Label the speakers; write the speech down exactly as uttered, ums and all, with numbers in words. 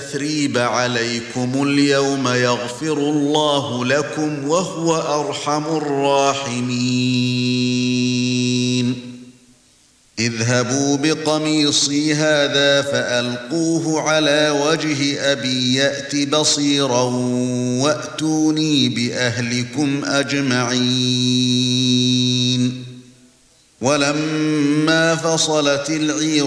Speaker 1: تثريب عليكم اليوم يغفر الله لكم وهو أرحم الراحمين اذهبوا بقميصي هذا فألقوه على وجه أبي يأت بصيرا وأتوني بأهلكم أجمعين ولما فصلت العير